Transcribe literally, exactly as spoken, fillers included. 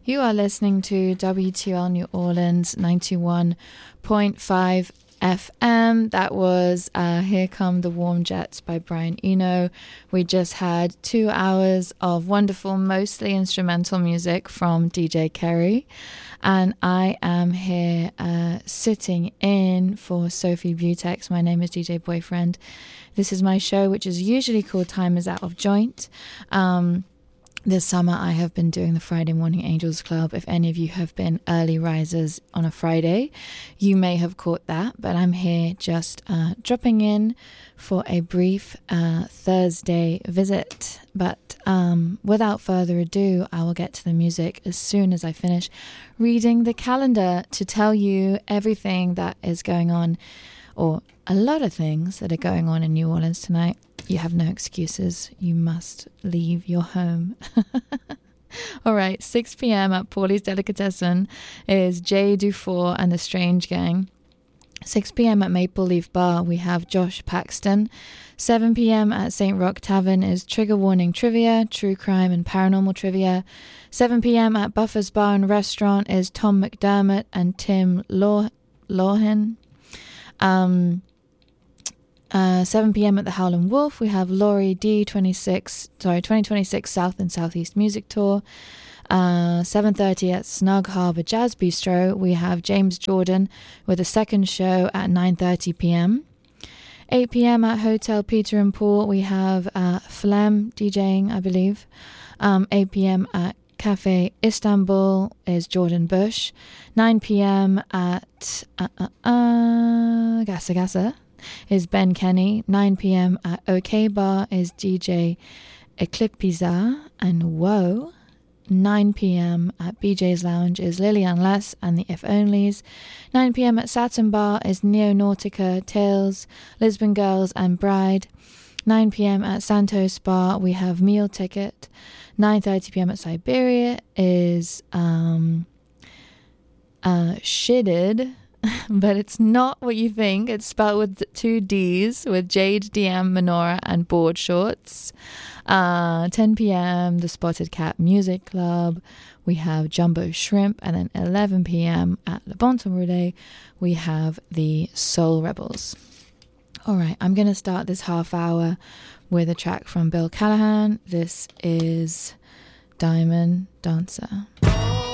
You are listening to W T L New Orleans ninety-one point five F M. That was uh, Here Come the Warm Jets by Brian Eno. We just had two hours of wonderful, mostly instrumental music from D J Kerry. And I am here uh, sitting in for Sophie Butex. My name is D J Boyfriend. This is my show, which is usually called Time is Out of Joint. Um... This summer I have been doing the Friday Morning Angels Club. If any of you have been early risers on a Friday, you may have caught that, but I'm here just uh, dropping in for a brief uh, Thursday visit. But um, without further ado, I will get to the music as soon as I finish reading the calendar to tell you everything that is going on, or a lot of things that are going on in New Orleans tonight. You have no excuses. You must leave your home. All right, six p.m. at Paulie's Delicatessen is Jay Dufour and the Strange Gang. six p.m. at Maple Leaf Bar, we have Josh Paxton. seven p.m. at Saint Rock Tavern is Trigger Warning Trivia, True Crime and Paranormal Trivia. seven p.m. at Buffer's Bar and Restaurant is Tom McDermott and Tim Law- Lawhen. Um... Uh, seven p.m. at the Howlin' Wolf, we have Laurie D twenty-six, sorry, twenty twenty-six South and Southeast Music Tour. Uh, seven thirty at Snug Harbor Jazz Bistro, we have James Jordan with a second show at nine thirty p.m. eight p.m. at Hotel Peter and Paul, we have uh, Flem DJing, I believe. Um, eight p.m. at Cafe Istanbul is Jordan Bush. nine p.m. at uh, uh, uh, Gassa Gassa is Ben Kenny. nine p.m. at OK Bar is D J Eclippiza and Whoa. nine p.m. at B J's Lounge is Lillian Less and the If Onlys. nine p.m. at Saturn Bar is Neo Nautica, Tales, Lisbon Girls and Bride. nine p.m. at Santos Bar we have Meal Ticket. nine thirty p.m. at Siberia is um, uh, Shidded. But it's not what you think. It's spelled with two D's, with Jade, D M, Menorah, and Board Shorts. Uh, ten p.m. the Spotted Cat Music Club. We have Jumbo Shrimp. And then eleven p.m. at Le Bon Temps Roulé, we have the Soul Rebels. All right, I'm going to start this half hour with a track from Bill Callahan. This is Diamond Dancer.